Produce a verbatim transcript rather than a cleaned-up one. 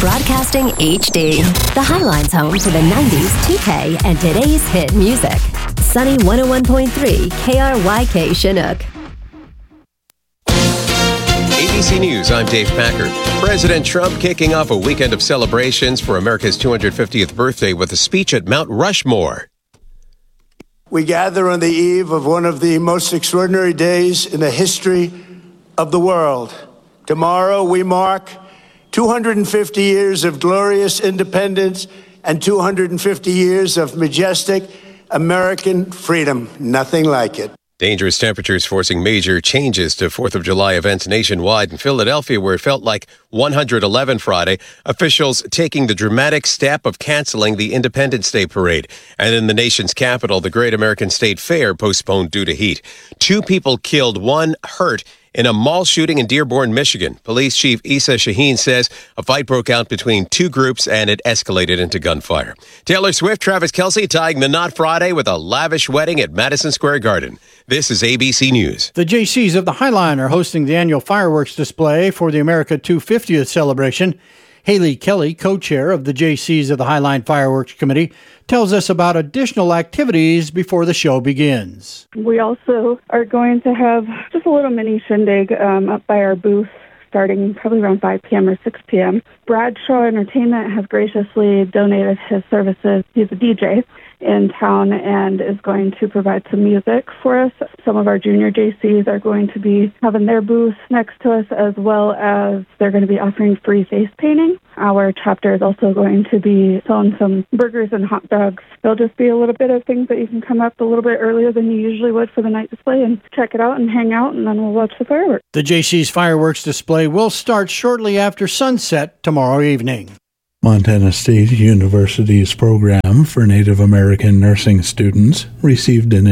Broadcasting H D. The Highline's home to the nineties, two K, and today's hit music. Sunny one oh one point three K R Y K Chinook. A B C News, I'm Dave Packer. President Trump kicking off a weekend of celebrations for America's two hundred fiftieth birthday with a speech at Mount Rushmore. We gather on the eve of one of the most extraordinary days in the history of the world. Tomorrow we mark two hundred fifty years of glorious independence and two hundred fifty years of majestic American freedom. Nothing like it. Dangerous temperatures forcing major changes to fourth of July events nationwide. In Philadelphia, where it felt like one hundred eleven Friday, officials taking the dramatic step of canceling the Independence Day parade. And in the nation's capital, the Great American State Fair postponed due to heat. Two people killed, one hurt in a mall shooting in Dearborn, Michigan. Police Chief Issa Shaheen says a fight broke out between two groups and it escalated into gunfire. Taylor Swift, Travis Kelce tying the knot Friday with a lavish wedding at Madison Square Garden. This is A B C News. The J Cs of the Highline are hosting the annual fireworks display for the America two hundred fiftieth celebration. Haley Kelly, co-chair of the J Cs of the Highline Fireworks Committee, tells us about additional activities before the show begins. We also are going to have just a little mini shindig um, up by our booth starting probably around five p.m. or six p.m. Bradshaw Entertainment has graciously donated his services. He's a D J in town and is going to provide some music for us. Some of our junior J Cs are going to be having their booth next to us, as well as they're going to be offering free face painting. Our chapter is also going to be selling some burgers and hot dogs. There'll just be a little bit of things that you can come up a little bit earlier than you usually would for the night display and check it out and hang out, and then we'll watch the fireworks. The J C's fireworks display will start shortly after sunset tomorrow evening. Montana State University's program for Native American nursing students received an